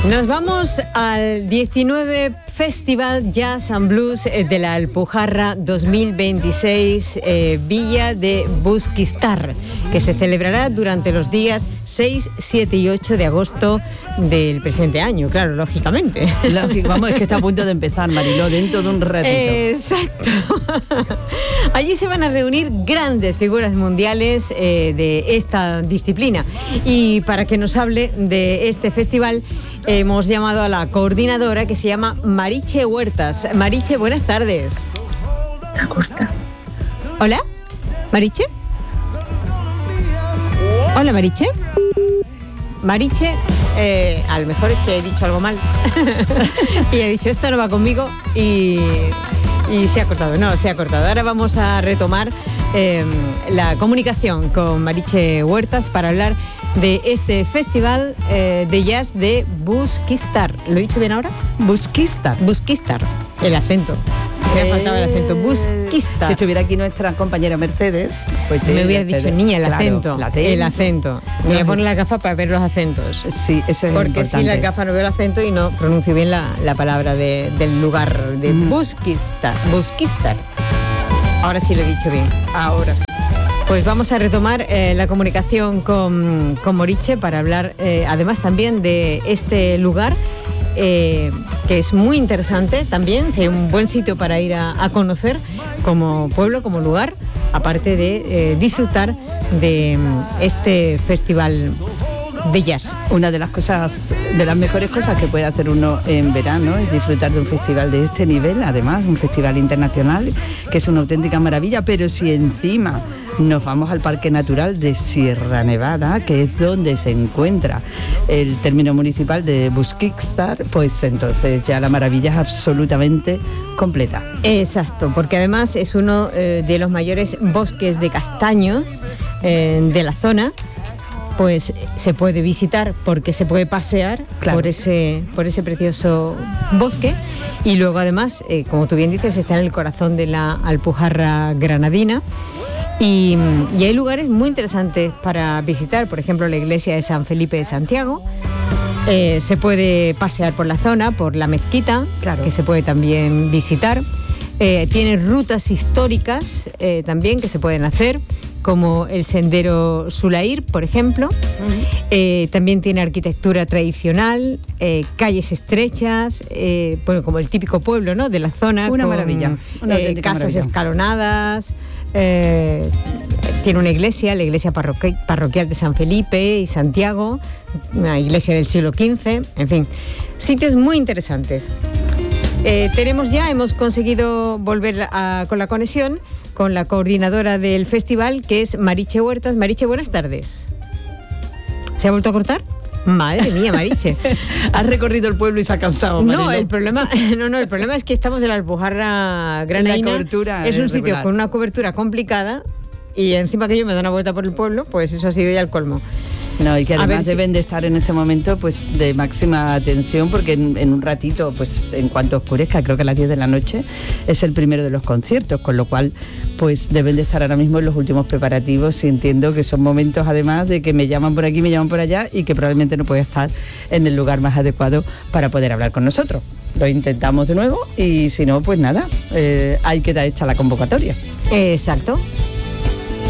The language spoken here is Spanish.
Nos vamos al 19 Festival Jazz and Blues de la Alpujarra 2026, Villa de Busquistar, que se celebrará durante los días 6, 7 y 8 de agosto del presente año, claro, lógicamente. Vamos, es que está a punto de empezar, Mariló, dentro de un ratito. Exacto. Allí se van a reunir grandes figuras mundiales de esta disciplina. Y para que nos hable de este festival, hemos llamado a la coordinadora, que se llama Mariche Huertas. Mariche, buenas tardes. Acosta. Hola, Mariche. Hola, Mariche. Mariche, a lo mejor es que he dicho algo mal. Y he dicho, esto no va conmigo, y se ha cortado. No, se ha cortado. Ahora vamos a retomar la comunicación con Mariche Huertas para hablar de este festival de jazz de Busquistar. ¿Lo he dicho bien ahora? Busquistar. Busquistar. El acento. Me ha faltado el acento. Busquistar. Si estuviera aquí nuestra compañera Mercedes, pues me hubiera dicho, niña, el acento. Claro, el acento. Me voy a poner la gafa para ver los acentos. Sí, eso es porque importante. sin la gafa no veo el acento y no pronuncio bien la palabra del lugar de Busquistar. Busquistar. Ahora sí lo he dicho bien. Ahora sí. Pues vamos a retomar la comunicación con Mariche para hablar además también de este lugar, que es muy interesante también. Si hay un buen sitio para ir a conocer como pueblo, como lugar, aparte de disfrutar de este festival de jazz. Una de las cosas, de las mejores cosas que puede hacer uno en verano es disfrutar de un festival de este nivel, además un festival internacional, que es una auténtica maravilla. Pero si encima nos vamos al Parque Natural de Sierra Nevada, que es donde se encuentra el término municipal de Busquistar, pues entonces ya la maravilla es absolutamente completa. Exacto, porque además es uno de los mayores bosques de castaños de la zona. Pues se puede visitar porque se puede pasear, claro, por ese precioso bosque. Y luego además, como tú bien dices, está en el corazón de la Alpujarra granadina. Y hay lugares muy interesantes para visitar, por ejemplo la iglesia de San Felipe de Santiago. Se puede pasear por la zona, por la mezquita, claro, que se puede también visitar. Tiene rutas históricas también que se pueden hacer, como el sendero Sulair, por ejemplo. También tiene arquitectura tradicional, calles estrechas, bueno, como el típico pueblo, ¿no?, de la zona. Una con, maravilla, una casas maravilla. Escalonadas. Tiene una iglesia, la iglesia parroquial de San Felipe y Santiago, una iglesia del siglo XV, en fin, sitios muy interesantes. Hemos conseguido volver con la conexión con la coordinadora del festival, que es Mariche Huertas. Mariche, buenas tardes. ¿Se ha vuelto a cortar? Madre mía, Mariche. Has recorrido el pueblo y se ha cansado, Mariló. No, el problema es que estamos en la Alpujarra granadina. La cobertura es un sitio regular, con una cobertura complicada, y encima que yo me doy una vuelta por el pueblo, pues eso ha sido ya el colmo. No, y que además deben de estar en este momento pues de máxima atención, porque en un ratito, pues en cuanto oscurezca, creo que a las 10 de la noche es el primero de los conciertos, con lo cual pues deben de estar ahora mismo en los últimos preparativos, y entiendo que son momentos además de que me llaman por aquí, me llaman por allá, y que probablemente no pueda estar en el lugar más adecuado para poder hablar con nosotros. Lo intentamos de nuevo y si no, pues nada, hay que dar hecha la convocatoria. Exacto.